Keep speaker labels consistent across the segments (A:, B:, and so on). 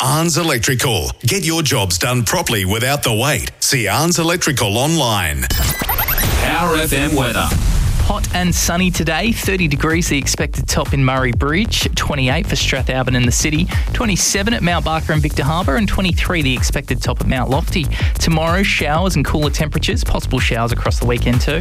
A: Arns Electrical. Get your jobs done properly without the wait. See Arns Electrical online.
B: Power FM weather.
C: Hot and sunny today, 30 degrees the expected top in Murray Bridge, 28 for Strathalbyn in the city, 27 at Mount Barker and Victor Harbour, and 23 the expected top at Mount Lofty. Tomorrow, showers and cooler temperatures, possible showers across the weekend too.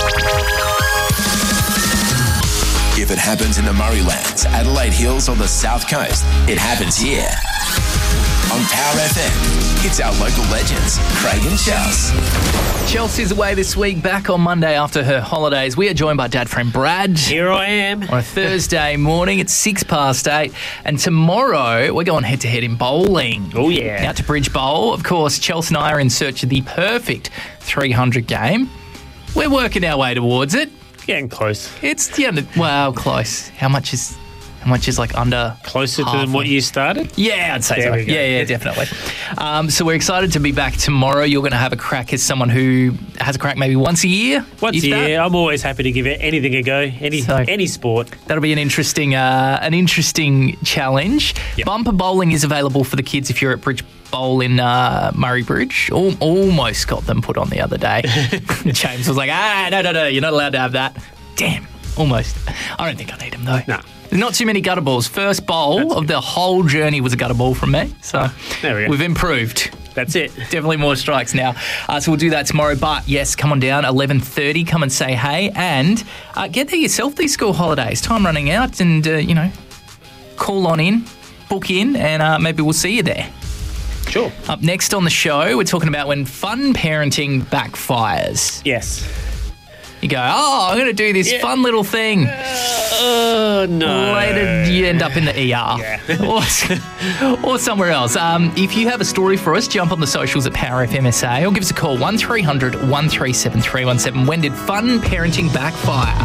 D: If it happens in the Murraylands, Adelaide Hills or the South Coast, it happens here. On Power FM, it's our local legends, Craig and Chels.
C: Chelsea's away this week, back on Monday after her holidays. We are joined by dad friend Brad.
E: Here I am.
C: On a Thursday morning, it's 8:06. And tomorrow, we're going head-to-head in bowling.
E: Oh, yeah.
C: Out to Bridge Bowl. Of course, Chelsea and I are in search of the perfect 300 game. We're working our way towards it.
E: Getting close.
C: It's close. How much is like under
E: Closer
C: half
E: than what you started?
C: Yeah, I'd say
E: There
C: so.
E: we go.
C: Yeah, definitely. So we're excited to be back tomorrow. You're going to have a crack as someone who has a crack maybe once a year.
E: Once a year. I'm always happy to give it anything a go. Any sport.
C: That'll be an interesting challenge.
E: Yep.
C: Bumper bowling is available for the kids if you're at Bridge Bowl in Murray Bridge. Almost got them put on the other day. James was like, no, you're not allowed to have that. Damn, almost. I don't think I need them though.
E: No.
C: Not too many gutter balls. First bowl of the whole journey was a gutter ball from me. So
E: there we go.
C: We've improved.
E: That's it.
C: Definitely more strikes now. So we'll do that tomorrow. But yes, come on down, 11:30. Come and say hey. And get there yourself these school holidays. Time running out and, call on in, book in, and maybe we'll see you there.
E: Sure.
C: Up next on the show, we're talking about when fun parenting backfires.
E: Yes.
C: You go, I'm going to do this fun little thing.
E: Oh, no.
C: Later, you end up in the ER or somewhere else. If you have a story for us, jump on the socials at Power FM SA or give us a call, 1300 137 317. When did fun parenting backfire?